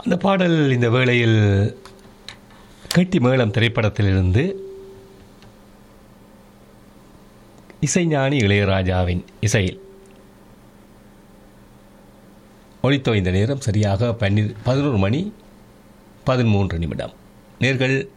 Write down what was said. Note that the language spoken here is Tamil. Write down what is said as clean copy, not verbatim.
இந்த பாடல் இந்த வேளையில் கெட்டி மேளம் திரைப்படத்திலிருந்து இசைஞானி இளையராஜாவின் இசையில் ஒலித்தோ. இந்த நேரம் சரியாக 11 மணி 13 நிமிடம். நேர்கள்